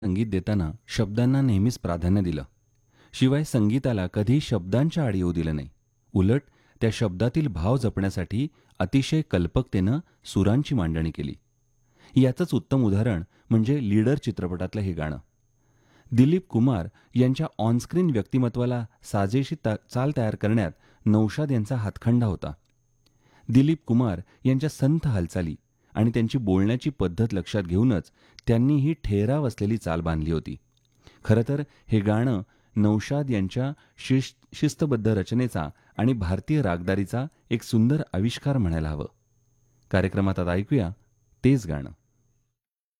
संगीत देताना शब्दांना नेहमीच प्राधान्य दिलं. शिवाय संगीताला कधी शब्दांच्या आड येऊ दिलं नाही. उलट त्या शब्दातील भाव जपण्यासाठी अतिशय कल्पकतेनं सुरांची मांडणी केली. याचंच उत्तम उदाहरण म्हणजे लीडर चित्रपटातलं हे गाणं. दिलीप कुमार यांच्या ऑनस्क्रीन व्यक्तिमत्वाला साजेशी चाल तयार करण्यात नौशाद यांचा हातखंडा होता. दिलीप कुमार यांच्या संथ हालचाली आणि त्यांची बोलण्याची पद्धत लक्षात घेऊनच त्यांनी ही ठेहराव असलेली चाल बांधली होती. खरं तर हे गाणं नौशाद यांच्या शिस्तबद्ध रचनेचा आणि भारतीय रागदारीचा एक सुंदर आविष्कार म्हणायला हवं. कार्यक्रमात आता ऐकूया तेच गाणं.